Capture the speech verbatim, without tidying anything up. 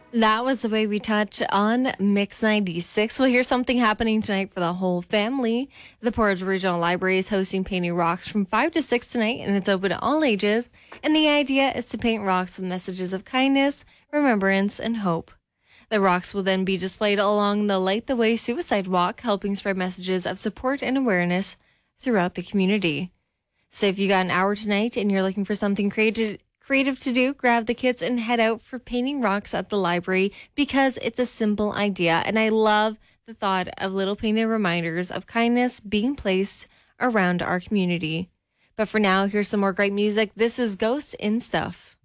That was the way we touch on Mix ninety-six. Well, here's something happening tonight for the whole family. The Portage Regional Library is hosting Painting Rocks from five to six tonight, and it's open to all ages. And the idea is to paint rocks with messages of kindness, remembrance, and hope. The rocks will then be displayed along the Light the Way Suicide Walk, helping spread messages of support and awareness throughout the community. So if you got an hour tonight and you're looking for something creative, creative to do, grab the kids and head out for Painting Rocks at the library because it's a simple idea. And I love the thought of little painted reminders of kindness being placed around our community. But for now, here's some more great music. This is Ghosts in Stuff.